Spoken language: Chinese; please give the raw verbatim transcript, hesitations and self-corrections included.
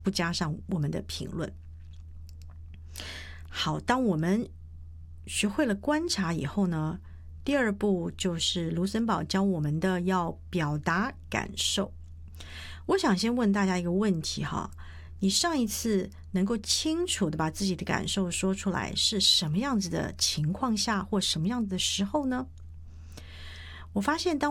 不加上我们的评论。好，当我们学会了观察以后呢，第二步就是卢森堡教我们的要表达感受。我想先问大家一个问题哈，你上一次能够清楚的把自己的感受说出来是什么样子的情况下或什么样子的时候呢？我发现当